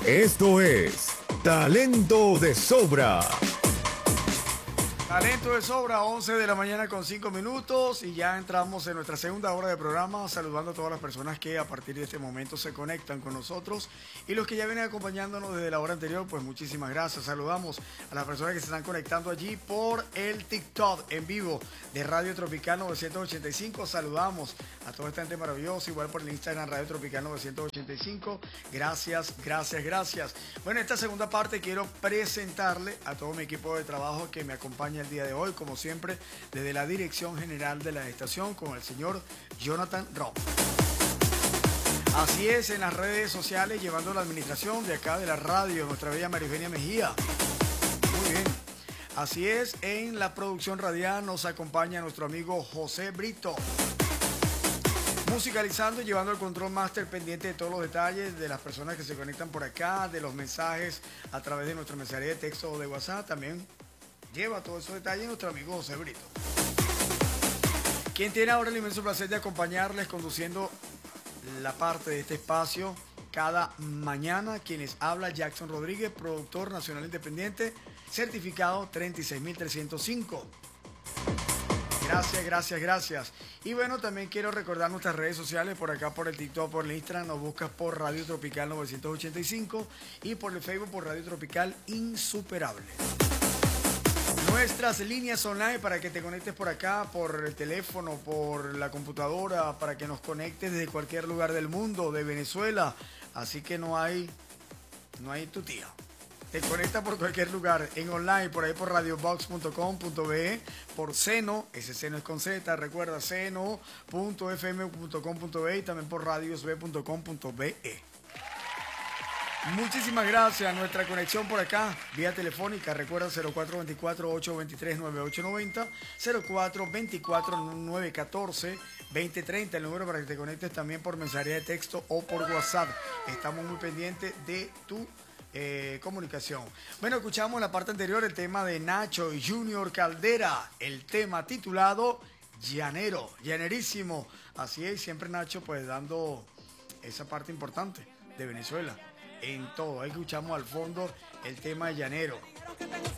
Esto es Talento de Sobra. Talento de Sobra, 11 de la mañana con 5 minutos y ya entramos en nuestra segunda hora de programa, saludando a todas las personas que a partir de este momento se conectan con nosotros y los que ya vienen acompañándonos desde la hora anterior, pues muchísimas gracias. Saludamos a las personas que se están conectando allí por el TikTok en vivo de Radio Tropical 985. Saludamos a toda esta gente maravillosa, igual por el Instagram Radio Tropical 985. Gracias. Bueno, en esta segunda parte quiero presentarle a todo mi equipo de trabajo que me acompaña el día de hoy, como siempre, desde la dirección general de la estación con el señor Jonathan Robb. Así es, en las redes sociales, llevando la administración de acá de la radio, nuestra bella Marifenia Mejía. Muy bien. Así es, en la producción radial nos acompaña nuestro amigo José Brito. Musicalizando y llevando el control master pendiente de todos los detalles de las personas que se conectan por acá, de los mensajes a través de nuestra mensajería de texto o de WhatsApp. También lleva todos esos detalles nuestro amigo José Brito, quien tiene ahora el inmenso placer de acompañarles conduciendo la parte de este espacio cada mañana. Quienes habla Jackson Rodríguez, productor nacional independiente, certificado 36305. Gracias. Y bueno, también quiero recordar nuestras redes sociales por acá, por el TikTok, por el Instagram, nos buscas por Radio Tropical 985 y por el Facebook por Radio Tropical Insuperable. Nuestras líneas online para que te conectes por acá, por el teléfono, por la computadora, para que nos conectes desde cualquier lugar del mundo, de Venezuela. Así que no hay tu tía. Te conecta por cualquier lugar, en online, por ahí por radiobox.com.be, por Seno, ese Seno es con Z, recuerda, seno.fm.com.be y también por radiosb.com.be. Muchísimas gracias. Nuestra conexión por acá, vía telefónica, recuerda 0424-823-9890, 0424-914-2030, el número para que te conectes también por mensajería de texto o por WhatsApp. Estamos muy pendientes de tu comunicación. Bueno, escuchamos en la parte anterior el tema de Nacho y Junior Caldera, el tema titulado Llanero, llanerísimo. Así es, siempre Nacho pues dando esa parte importante de Venezuela. En todo, ahí escuchamos al fondo el tema de Llanero.